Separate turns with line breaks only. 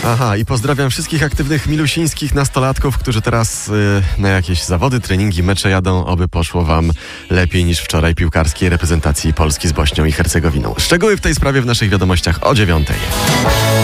Aha, i pozdrawiam wszystkich aktywnych milusińskich nastolatków, którzy teraz na jakieś zawody, treningi, mecze jadą, oby poszło wam lepiej niż wczoraj piłkarskiej reprezentacji Polski z Bośnią i Hercegowiną. Szczegóły w tej sprawie w naszych wiadomościach o 9:00.